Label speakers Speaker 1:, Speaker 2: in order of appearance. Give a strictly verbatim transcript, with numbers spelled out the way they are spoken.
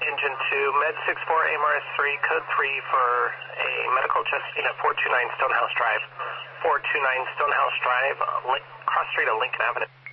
Speaker 1: Engine two, Med six four, A M R S three, code three for a medical chest scene at four two nine Stonehouse Drive. four two nine Stonehouse Drive, uh, cross street of Lincoln Avenue.